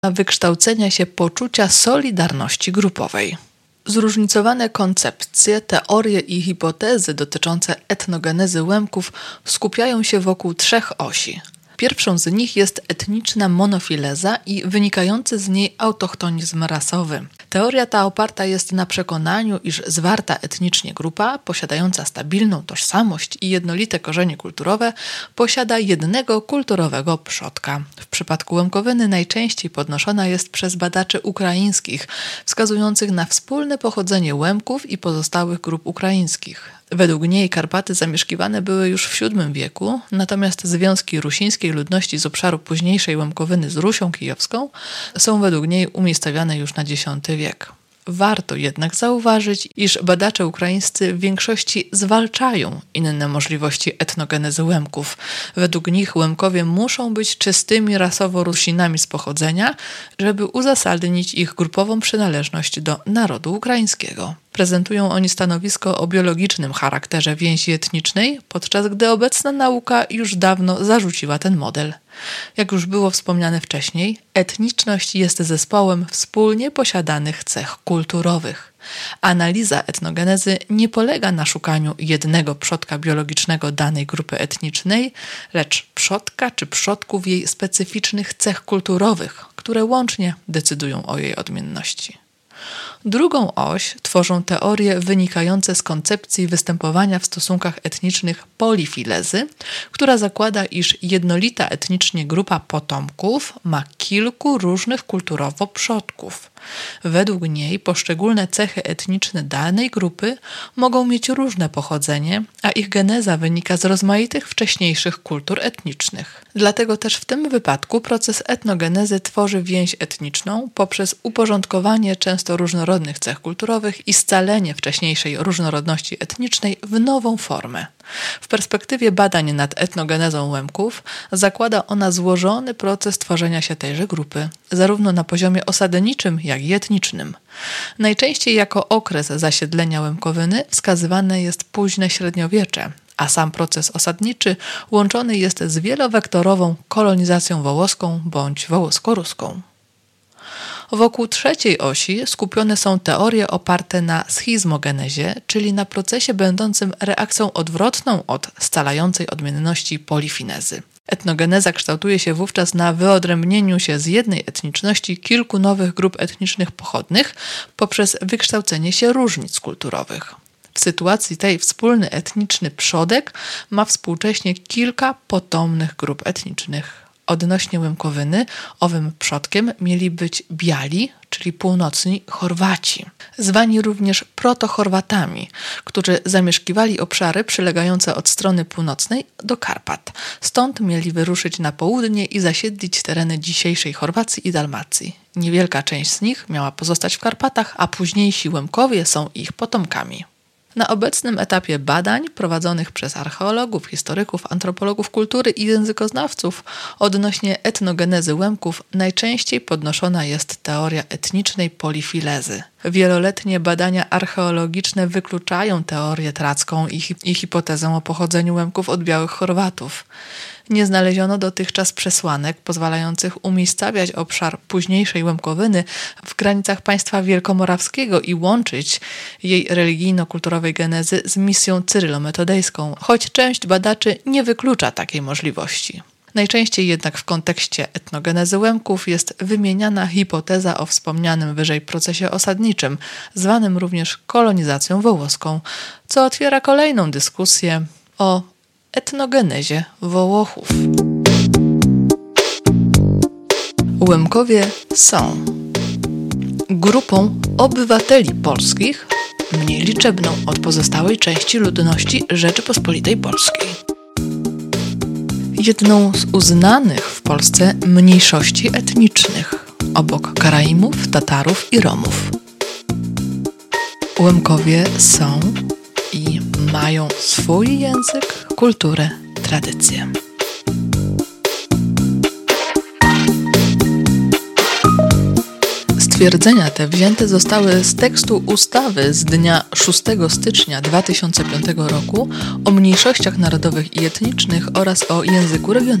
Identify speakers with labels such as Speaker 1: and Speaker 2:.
Speaker 1: wykształcenia się poczucia solidarności grupowej. Zróżnicowane koncepcje, teorie i hipotezy dotyczące etnogenezy Łemków skupiają się wokół 3 osi. Pierwszą z nich jest etniczna monofileza i wynikający z niej autochtonizm rasowy. Teoria ta oparta jest na przekonaniu, iż zwarta etnicznie grupa, posiadająca stabilną tożsamość i jednolite korzenie kulturowe, posiada jednego kulturowego przodka. W przypadku Łemkowyny najczęściej podnoszona jest przez badaczy ukraińskich, wskazujących na wspólne pochodzenie Łemków i pozostałych grup ukraińskich. Według niej Karpaty zamieszkiwane były już w VII wieku, natomiast związki rusińskiej ludności z obszaru późniejszej Łemkowyny z Rusią kijowską są według niej umiejscowione już na X wiek. Warto jednak zauważyć, iż badacze ukraińscy w większości zwalczają inne możliwości etnogenezy Łemków. Według nich Łemkowie muszą być czystymi rasowo Rusinami z pochodzenia, żeby uzasadnić ich grupową przynależność do narodu ukraińskiego. Prezentują oni stanowisko o biologicznym charakterze więzi etnicznej, podczas gdy obecna nauka już dawno zarzuciła ten model. Jak już było wspomniane wcześniej, etniczność jest zespołem wspólnie posiadanych cech kulturowych. Analiza etnogenezy nie polega na szukaniu jednego przodka biologicznego danej grupy etnicznej, lecz przodka czy przodków jej specyficznych cech kulturowych, które łącznie decydują o jej odmienności. Drugą oś tworzą teorie wynikające z koncepcji występowania w stosunkach etnicznych polifilezy, która zakłada, iż jednolita etnicznie grupa potomków ma kilku różnych kulturowo przodków. Według niej poszczególne cechy etniczne danej grupy mogą mieć różne pochodzenie, a ich geneza wynika z rozmaitych wcześniejszych kultur etnicznych. Dlatego też w tym wypadku proces etnogenezy tworzy więź etniczną poprzez uporządkowanie często różnorodnych cech kulturowych i scalenie wcześniejszej różnorodności etnicznej w nową formę. W perspektywie badań nad etnogenezą Łemków zakłada ona złożony proces tworzenia się tejże grupy, zarówno na poziomie osadniczym, jak i etnicznym. Najczęściej jako okres zasiedlenia Łemkowyny wskazywane jest późne średniowiecze, a sam proces osadniczy łączony jest z wielowektorową kolonizacją wołoską bądź wołosko-ruską. Wokół trzeciej osi skupione są teorie oparte na schizmogenezie, czyli na procesie będącym reakcją odwrotną od scalającej odmienności polifinezy. Etnogeneza kształtuje się wówczas na wyodrębnieniu się z jednej etniczności kilku nowych grup etnicznych pochodnych poprzez wykształcenie się różnic kulturowych. W sytuacji tej wspólny etniczny przodek ma współcześnie kilka potomnych grup etnicznych. Odnośnie Łemkowyny owym przodkiem mieli być Biali, czyli północni Chorwaci, zwani również protochorwatami, którzy zamieszkiwali obszary przylegające od strony północnej do Karpat. Stąd mieli wyruszyć na południe i zasiedlić tereny dzisiejszej Chorwacji i Dalmacji. Niewielka część z nich miała pozostać w Karpatach, a późniejsi Łemkowie są ich potomkami. Na obecnym etapie badań prowadzonych przez archeologów, historyków, antropologów kultury i językoznawców odnośnie etnogenezy Łemków najczęściej podnoszona jest teoria etnicznej polifilezy. Wieloletnie badania archeologiczne wykluczają teorię tracką i hipotezę o pochodzeniu Łemków od białych Chorwatów. Nie znaleziono dotychczas przesłanek pozwalających umiejscawiać obszar późniejszej Łemkowyny w granicach państwa wielkomorawskiego i łączyć jej religijno-kulturowej genezy z misją cyrylo-metodejską, choć część badaczy nie wyklucza takiej możliwości. Najczęściej jednak w kontekście etnogenezy Łemków jest wymieniana hipoteza o wspomnianym wyżej procesie osadniczym, zwanym również kolonizacją wołoską, co otwiera kolejną dyskusję o etnogenezie Wołochów. Łemkowie są grupą obywateli polskich, mniej liczebną od pozostałej części ludności Rzeczypospolitej Polskiej. Jedną z uznanych w Polsce mniejszości etnicznych, obok Karaimów, Tatarów i Romów. Łemkowie są i mają swój język, kulturę, tradycję. Stwierdzenia te wzięte zostały z tekstu ustawy z dnia 6 stycznia 2005 roku o mniejszościach narodowych i etnicznych oraz o języku regionalnym.